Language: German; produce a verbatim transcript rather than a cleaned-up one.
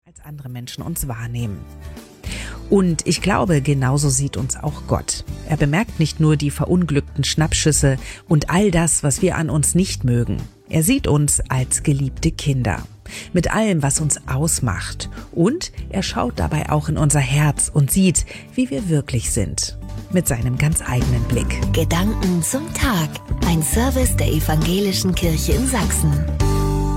als andere Menschen uns wahrnehmen. Und ich glaube, genauso sieht uns auch Gott. Er bemerkt nicht nur die verunglückten Schnappschüsse und all das, was wir an uns nicht mögen. Er sieht uns als geliebte Kinder, mit allem, was uns ausmacht. Und er schaut dabei auch in unser Herz und sieht, wie wir wirklich sind, mit seinem ganz eigenen Blick. Gedanken zum Tag. Ein Service der Evangelischen Kirche in Sachsen.